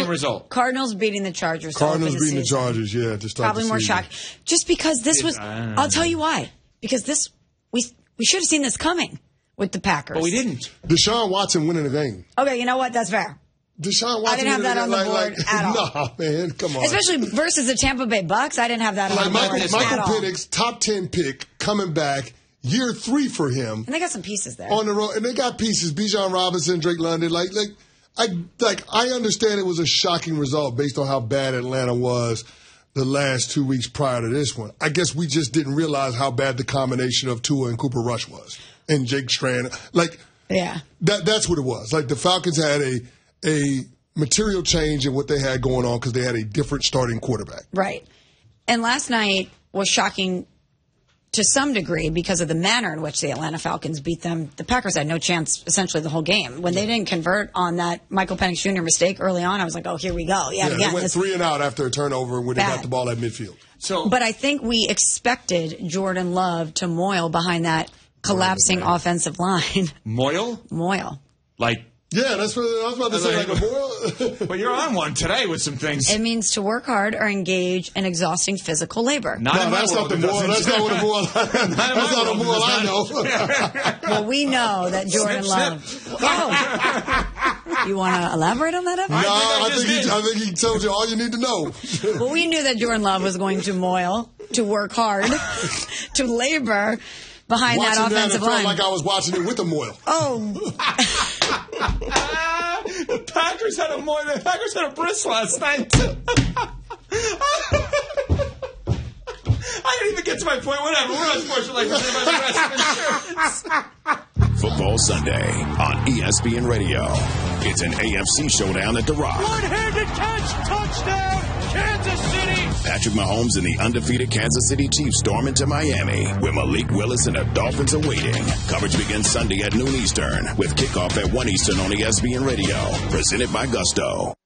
result. Cardinals beating the Chargers. Cardinals beating the Chargers, yeah, to start probably the more season. shocking. Just because this was, I'll tell you why. Because this, we should have seen this coming with the Packers. But we didn't. Deshaun Watson winning the game. Okay, you know what? That's fair. Deshaun Watson. I didn't have that on the board at all. Nah, man, come on. Especially versus the Tampa Bay Bucks, I didn't have that on the board at Michael all. Penix, top 10 pick, coming back, year 3 for him. And they got some pieces there. On the road, and they got pieces. Bijan Robinson, Drake London. I understand it was a shocking result based on how bad Atlanta was the last 2 weeks prior to this one. I guess we just didn't realize how bad the combination of Tua and Cooper Rush was, and Jake Strand. Yeah, that's what it was. Like the Falcons had a material change in what they had going on because they had a different starting quarterback. Right. And last night was shocking to some degree because of the manner in which the Atlanta Falcons beat them. The Packers had no chance essentially the whole game. When they didn't convert on that Michael Penix Jr. mistake early on, I was like, oh, here we go. Yeah, they went 3 and out after a turnover when they got the ball at midfield. But I think we expected Jordan Love to moil behind that collapsing offensive line. Moil? Moil. Yeah, that's what I was about to say. Like a moil. Well, you're on one today with some things. It means to work hard or engage in exhausting physical labor. That's not the moil. That's not what a moil. That's not a moil I know. Well, we know that Jordan Love. Oh, you want to elaborate on that? No, I think he told you all you need to know. Well, we knew that Jordan Love was going to moil, to work hard, to labor behind that offensive line. It felt like I was watching it with a moil. Oh. The Packers had a moil. The Packers had a bris last night. I didn't even get to my point. Whatever. We're on Sports Like this. Football Sunday on ESPN Radio. It's an AFC showdown at The Rock. One-handed catch, touchdown, Kansas City. Patrick Mahomes and the undefeated Kansas City Chiefs storm into Miami, where Malik Willis and the Dolphins are waiting. Coverage begins Sunday at noon Eastern, with kickoff at 1 Eastern on ESPN Radio. Presented by Gusto.